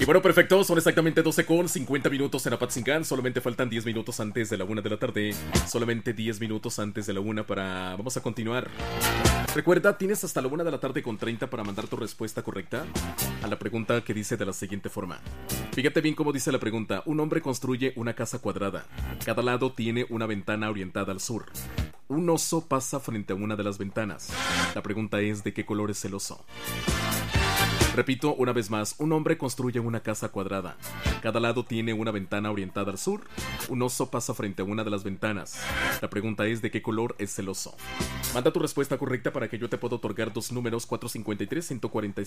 bueno, perfecto, son exactamente 12 con 50 minutos en Apatzingán. Solamente faltan 10 minutos antes de la 1 de la tarde. Solamente 10 minutos antes de la 1 para... Vamos a continuar. Recuerda, tienes hasta la 1 de la tarde con 30 para mandar tu respuesta correcta a la pregunta que dice de la siguiente forma. Fíjate bien cómo dice la pregunta. Un hombre construye una casa cuadrada. Cada lado tiene una ventana orientada al sur. Un oso pasa frente a una de las ventanas. La pregunta es, ¿de qué color es el oso? Repito una vez más, un hombre construye una casa cuadrada. Cada lado tiene una ventana orientada al sur. Un oso pasa frente a una de las ventanas. La pregunta es, ¿de qué color es el oso? Manda tu respuesta correcta para que yo te pueda otorgar dos números, 453-146.